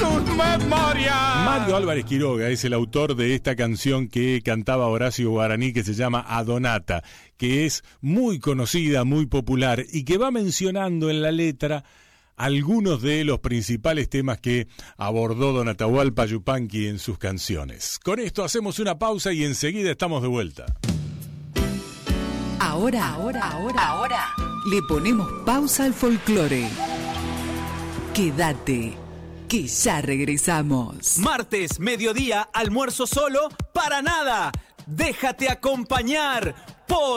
sus memorias. Mario Álvarez Quiroga es el autor de esta canción que cantaba Horacio Guaraní, que se llama Adonata, que es muy conocida, muy popular y que va mencionando en la letra algunos de los principales temas que abordó don Atahualpa Yupanqui en sus canciones. Con esto hacemos una pausa y enseguida estamos de vuelta. Ahora, le ponemos pausa al folclore. Quédate, que ya regresamos. Martes, mediodía, almuerzo solo, para nada. Déjate acompañar por